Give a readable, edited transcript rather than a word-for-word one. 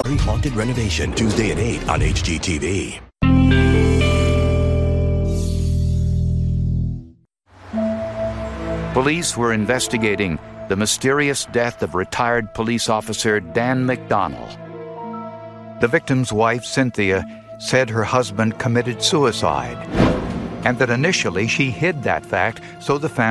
Haunted Renovation, Tuesday at 8 on HGTV. Police were investigating the mysterious death of retired police officer Dan McDonnell. The victim's wife, Cynthia, said her husband committed suicide, and that initially she hid that fact so the family